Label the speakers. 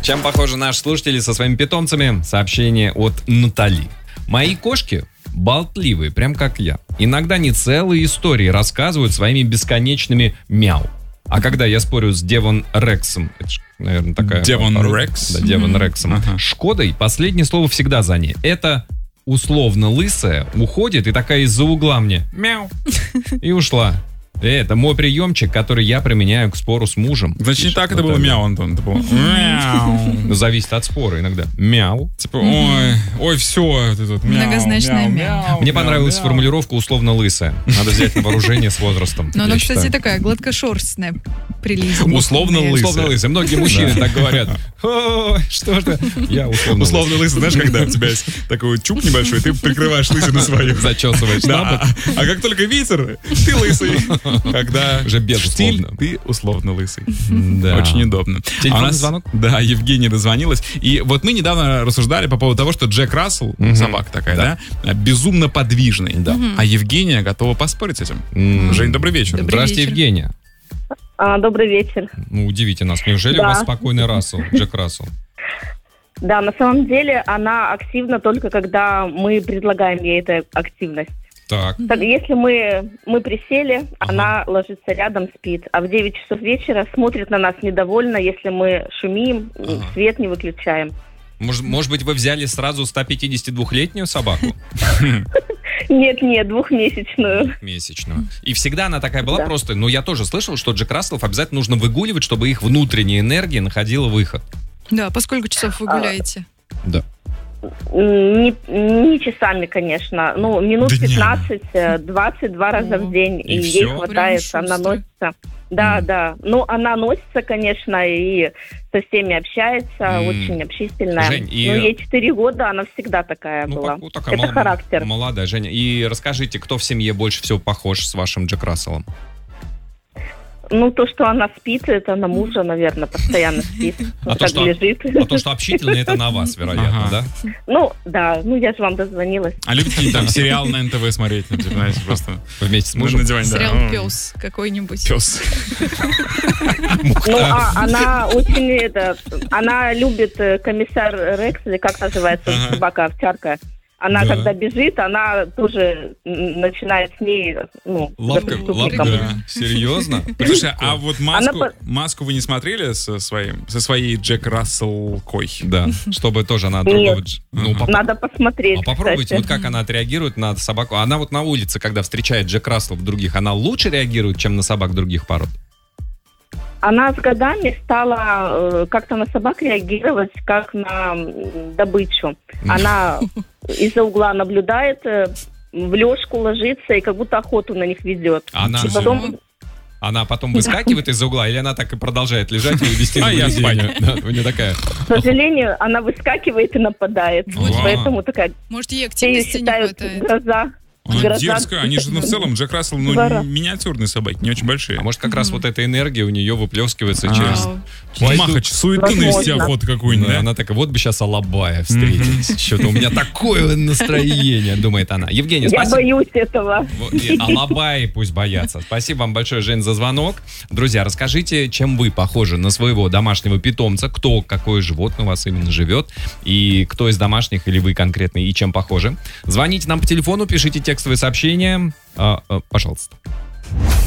Speaker 1: Чем похожи наши слушатели со своими питомцами? Сообщение от Натали. Мои кошки болтливые, прям как я. Иногда не целые истории рассказывают своими бесконечными мяу. А когда я спорю с Девон Рексом, это ж, наверное, такая...
Speaker 2: Девон Рекс?
Speaker 1: Да, Девон Рексом. Шкодой, последнее слово всегда за ней. Это условно лысая уходит и такая из-за угла мне мяу и ушла. Это мой приемчик, который я применяю к спору с мужем.
Speaker 2: Значит, не так это было мяу, Антон. Это было мяу.
Speaker 1: Зависит от спора иногда. Мяу.
Speaker 2: Типа, ой, все.
Speaker 3: Многозначное мяу.
Speaker 1: Мне понравилась формулировка условно лысая. Надо взять на вооружение с возрастом.
Speaker 3: Но она, кстати, такая гладкошерстная, прилизанная.
Speaker 2: Условно лысая.
Speaker 1: Многие мужчины так говорят. Что ж ты? Я
Speaker 2: условно лысый. Знаешь, когда у тебя есть такой чуб небольшой, ты прикрываешь лысину свою.
Speaker 1: Зачесываешь на бок.
Speaker 2: А как только ветер, ты лысый. Когда
Speaker 1: уже безусловно.
Speaker 2: Штиль, ты условно лысый.
Speaker 1: Да.
Speaker 2: Очень удобно.
Speaker 1: Телефонный звонок?
Speaker 2: Да, Евгения дозвонилась. И вот мы недавно рассуждали по поводу того, что Джек Рассел, собака такая, да, безумно подвижный. Да. А Евгения готова поспорить с этим. Жень, добрый вечер.
Speaker 1: Здравствуйте, Евгения.
Speaker 4: Добрый вечер.
Speaker 1: Ну, удивите нас. Неужели у вас спокойный Рассел, Джек Рассел?
Speaker 4: Да, на самом деле она активна только когда мы предлагаем ей эту активность.
Speaker 1: Так.
Speaker 4: Если мы присели, она ложится рядом, спит. А в 9 часов вечера смотрит на нас недовольно, если мы шумим, свет не выключаем.
Speaker 1: Может быть, вы взяли сразу 152-летнюю собаку?
Speaker 4: Нет, 2-месячную.
Speaker 1: Месячную. И всегда она такая была просто... Ну, я тоже слышал, что Джек Расселов обязательно нужно выгуливать, чтобы их внутренняя энергия находила выход.
Speaker 3: Да, по сколько часов вы гуляете?
Speaker 1: Да.
Speaker 4: Не часами, конечно. Ну, минут 15-20 2 раза в день. И ей хватает, она носится. Да. Ну, она носится, конечно, и со всеми общается, очень общительная.
Speaker 1: Жень,
Speaker 4: но ей 4 года, она всегда такая была. Это характер.
Speaker 1: Молодая, Женя. И расскажите, кто в семье больше всего похож с вашим Джек Расселом?
Speaker 4: Ну, то, что она спит, это на мужа, наверное, постоянно спит.
Speaker 1: Лежит. А то, что общительный, это на вас, вероятно, да?
Speaker 4: Ну, да. Ну, я же вам дозвонилась.
Speaker 2: А любите там сериал на НТВ смотреть? Ну, типа, знаете, просто
Speaker 1: вместе с мужем?
Speaker 3: Сериал «Пес» какой-нибудь.
Speaker 2: «Пес».
Speaker 4: Ну, она очень, она любит комиссар Рекс, или как называется собака, овчарка. Она, когда бежит, она тоже начинает с ней,
Speaker 1: лапка. Серьезно?
Speaker 2: Слушай, а вот маску вы не смотрели со своей Джек Рассел-кой?
Speaker 1: Да, чтобы тоже она...
Speaker 4: Нет, надо посмотреть.
Speaker 1: А попробуйте, вот как она отреагирует на собаку. Она вот на улице, когда встречает Джек Расселов других, она лучше реагирует, чем на собак других пород?
Speaker 4: Она с годами стала как-то на собак реагировать, как на добычу. Она из-за угла наблюдает, в лёжку ложится и как будто охоту на них ведет.
Speaker 1: Она потом выскакивает из-за угла, или она так и продолжает лежать и вести наблюдение? Да, у нее такая.
Speaker 4: К сожалению, она выскакивает и нападает. Поэтому такая...
Speaker 3: Может, ей активности не хватает?
Speaker 4: Гроза.
Speaker 2: Она дерзкая, они же, в целом, Джек Рассел, миниатюрные собаки, не очень большие.
Speaker 1: А может, как раз вот эта энергия у нее выплескивается через...
Speaker 2: Махач, суеты навести охоту какую-нибудь, да?
Speaker 1: Она такая, вот бы сейчас Алабая встретить. Что-то у меня такое настроение, думает она. Евгения, спасибо.
Speaker 4: Я боюсь этого.
Speaker 1: Алабаи пусть боятся. Спасибо вам большое, Жень, за звонок. Друзья, расскажите, чем вы похожи на своего домашнего питомца, какое животное у вас именно живет, и кто из домашних, или вы конкретно, и чем похожи. Звоните нам по телефону, пишите текстовые сообщения, пожалуйста.